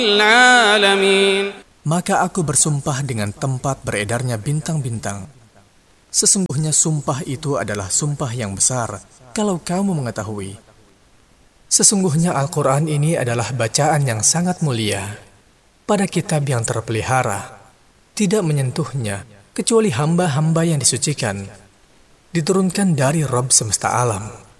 العالمين. Maka aku bersumpah dengan tempat beredarnya bintang-bintang. Sesungguhnya sumpah itu adalah sumpah yang besar, kalau kamu mengetahui. Sesungguhnya Al-Quran ini adalah bacaan yang sangat mulia, pada kitab yang terpelihara, tidak menyentuhnya, kecuali hamba-hamba yang disucikan, diturunkan dari Rabb semesta alam.